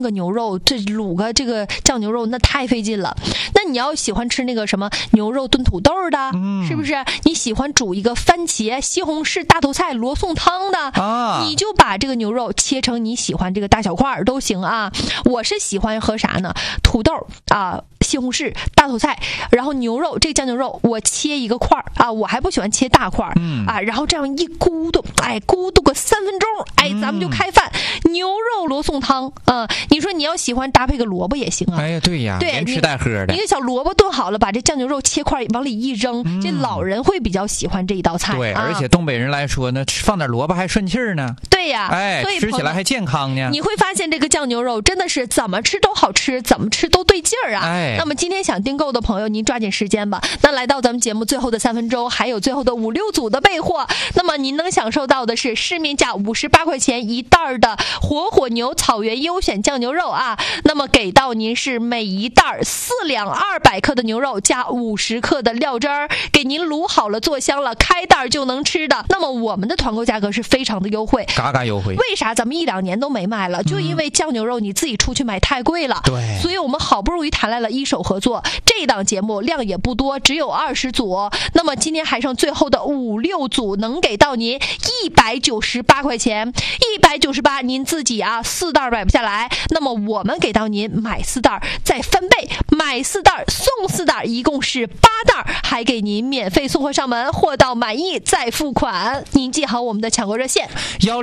个牛肉，这卤个这个酱牛肉那太费劲了。那你要喜欢吃那个什么牛肉炖土豆的，是不是？你喜欢煮一个番茄、西红柿、大头菜、罗宋汤的，你就把这个牛肉切成你喜欢这个大小块都行啊。我是喜欢喝啥呢？土豆啊。西红柿、大头菜，然后牛肉，这个酱牛肉我切一个块啊，我还不喜欢切大块啊，然后这样一咕嘟，咕嘟个3分钟，咱们就开饭。牛肉罗宋汤你说你要喜欢搭配个萝卜也行啊。 哎呀，对呀，连吃带喝的。 一个小萝卜炖好了，把这酱牛肉切块往里一扔，这老人会比较喜欢这一道菜。 对，而且东北人来说呢，放点萝卜还顺气儿呢。 对呀， 所以吃起来还健康呢。 你会发现这个酱牛肉真的是怎么吃都好吃，怎么吃都对劲儿啊。那么今天想订购的朋友，您抓紧时间吧。那来到咱们节目最后的3分钟，还有最后的5、6组的备货，那么您能享受到的是市面价58块钱一袋的火牛草原优选酱牛肉啊。那么给到您是每一袋4两200克的牛肉加50克的料汁儿，给您卤好了做香了，开袋就能吃的。那么我们的团购价格是非常的优惠， 嘎嘎优惠。 为啥咱们1、2年都没卖了？就因为酱牛肉你自己出去买太贵了。 对， 所以我们好不容易谈来了一手合作。这档节目量也不多，只有20组，那么今天还剩最后的5、6组，能给到您198块钱，198您自己4袋买不下来，那么我们给到您买4袋再翻倍，买4袋送4袋，一共是8袋，还给您免费送货上门，货到满意再付款。您记好我们的抢购热线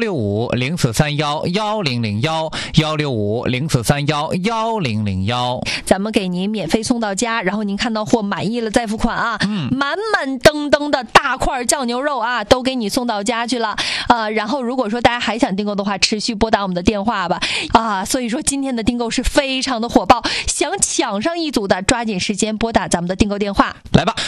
165-0431-1001，165-0431-1001， 咱们给您免费送到家，然后您看到货满意了再付款啊。满满登登的大块酱牛肉啊，都给你送到家去了然后如果说大家还想订购的话，持续拨打我们的电话吧所以说今天的订购是非常的火爆，想抢上一组的抓紧时间拨打咱们的订购电话来吧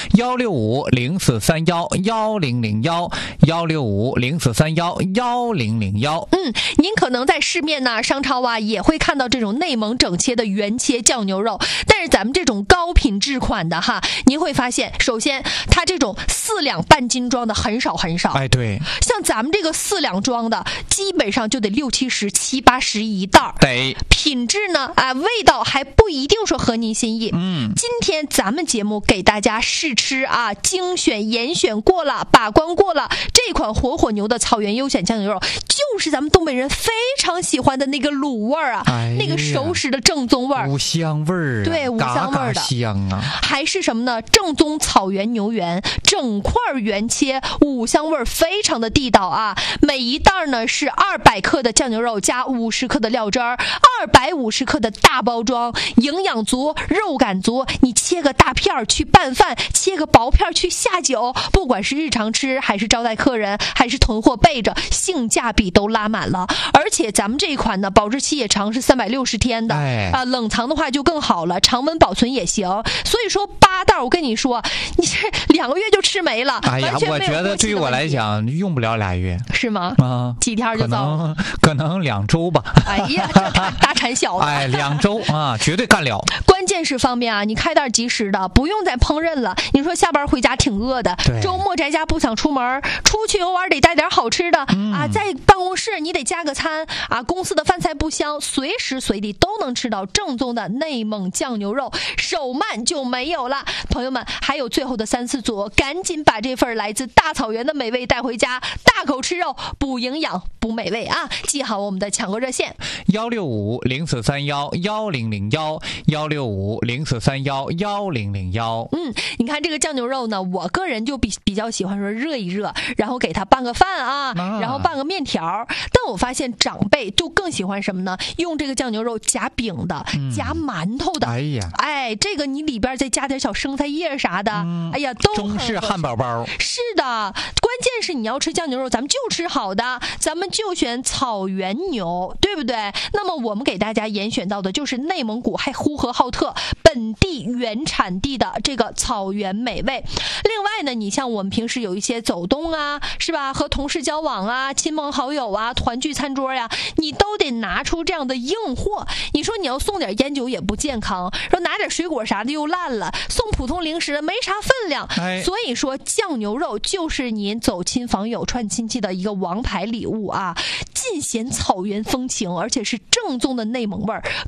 ，165-0431-1001，165-0431-1001。 您可能在市面商超也会看到这种内蒙整切的原切酱牛肉，但是咱们这种高品质款的您会发现，首先它这种4两半斤装的很少很少。 对， 像咱们这个4两装的，基本上就得60、70、70、80一袋。 对， 品质呢味道还不一定说合您心意。今天咱们节目给大家试吃精选严选过了，把关过了，这款火牛的草原优选酱牛肉就是咱们东北人非常喜欢的那个卤味儿那个熟食的正宗味儿， 五香味儿对，五香味儿的， 香还是什么呢？正宗草原牛原，整块原切，五香味儿非常的地道每一袋呢是200克的酱牛肉加50克的料汁儿，250克的大包装，营养足，肉感足。你切个大片去拌饭，切个薄片去下酒，不管是日常吃还是招待客人，还是囤货备着，性价比都拉满了。而且咱们这一款呢，保质期也长，是360天的冷藏的话就更好了，常温保存也行。所以说8袋，我跟你说，你这2个月就吃没了。 我觉得对于我来讲用不了2月， 是吗？几天就糟了， 可能2周吧。 这大馋小子 ，2周绝对干了。 关键是方便你开袋即食的，不用再烹饪了。你说下班回家挺饿的，周末在家不想出门，出去游玩得带点好吃的在办公室你得加个餐公司的饭菜不香，随时随地都能吃到正宗的内蒙酱牛肉，手慢就没有了。朋友们，还有最后的3、4组，赶紧把这份来自大草原的美味带回家，大口吃肉，补营养补美味记好我们的抢购热线 165-0431-1001，165-0431-1001。 你看这个酱牛肉呢，我个人就比较喜欢说热一热，然后给它拌个饭然后拌个面条。但我发现长辈就更喜欢什么呢？用这个酱牛肉夹饼的，夹馒头的。这个你里边再加点小生菜叶啥的，都中式汉堡包。 是的，关键是你要吃酱牛肉，咱们就吃好的，咱们就选草原牛，对不对？那么我们给大家严选到的就是内蒙古还呼和浩特本地原产地的这个草原美味。另外呢，你像我们平时有一些走动是吧，和同事交往亲朋好友团聚餐桌你都得拿出这样的硬货。你说你要送点烟酒也不健康，说拿点水果啥的又烂了，送普通零食没啥分量。所以说酱牛肉就是您走亲访友串亲戚的一个王牌礼物尽显草原风情，而且是正宗的内蒙味儿，